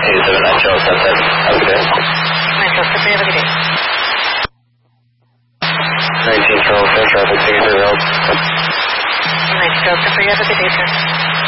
279 Charles Sunset. Have a good day. 9 Charles Sunset, have a good day. 19 Charles Sunset, traffic, 230. 19 Charles Sunset, have a good day, sir.